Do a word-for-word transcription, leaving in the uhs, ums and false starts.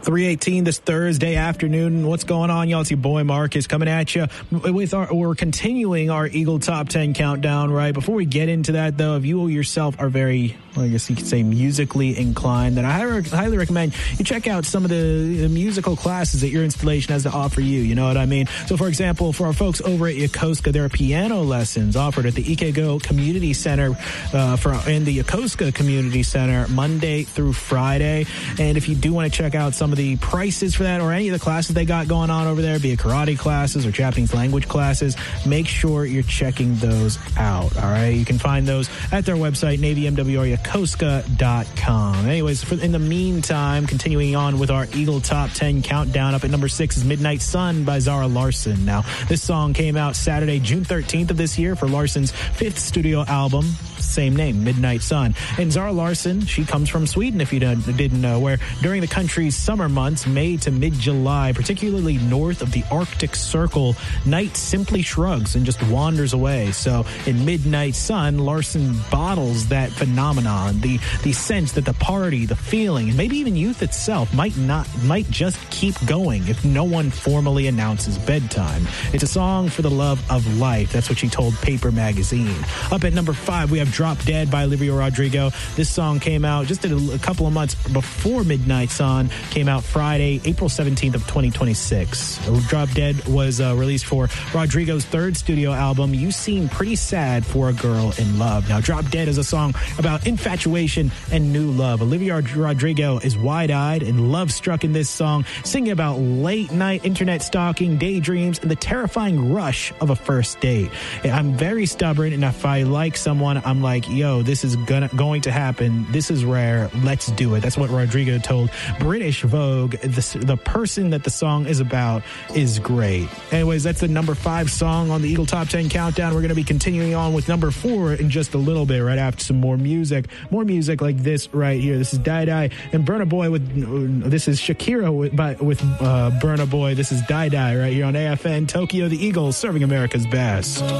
three eighteen this Thursday afternoon. What's going on, y'all? It's your boy Marcus coming at you with our, we're continuing our Eagle Top ten countdown, right? Before we get into that, though, if you yourself are very, well, I guess you could say musically inclined, then I highly recommend you check out some of the, the musical classes that your installation has to offer you. You know what I mean? So, for example, for our folks over at Yokosuka, there are piano lessons offered at the Ikego Community Center uh, for in the Yokosuka Community Center Monday through Friday. And if you do want to check out some of the prices for that or any of the classes they got going on over there, be it karate classes or Japanese language classes, make sure you're checking those out. All right. You can find those at their website, navy m w r yokosuka dot com. Anyways, for, in the meantime, continuing on with our Eagle Top ten countdown, up at number six is Midnight Sun by Zara Larsson. Now, this song came out Saturday, June thirteenth of this year for Larsson's fifth studio album, same name, Midnight Sun. And Zara Larsson, she comes from Sweden, if you didn't know, where during the country's summer months, May to mid-July, particularly north of the Arctic Circle, night simply shrugs and just wanders away. So in Midnight Sun, Larsson bottles that phenomenon, the the sense that the party, the feeling, and maybe even youth itself might not, might just keep going if no one formally announces bedtime. It's a song for the love of life. That's what she told Paper Magazine. Up at number five, we have Drop Dead by Olivia Rodrigo. This song came out just a, a couple of months before Midnight Sun, came out Friday, April seventeenth of twenty twenty-six. Drop Dead was uh, released for Rodrigo's third studio album, You Seem Pretty Sad for a Girl in Love. Now, Drop Dead is a song about infatuation and new love. Olivia Rodrigo is wide-eyed and love-struck in this song, singing about late-night internet stalking, daydreams, and the terrifying rush of a first date. I'm very stubborn, and if I like someone, I'm like, yo, this is gonna, going to happen. This is rare. Let's do it. That's what Rodrigo told British Vogue. The, the person that the song is about is great. Anyways, that's the number five song on the Eagle Top ten Countdown. We're going to be continuing on with number four in just a little bit, right after some more music. More music like this right here. This is Die Die and Burna Boy with, this is Shakira with, by, with uh, Burna Boy. This is Die Die right here on A F N Tokyo, the Eagles serving America's best.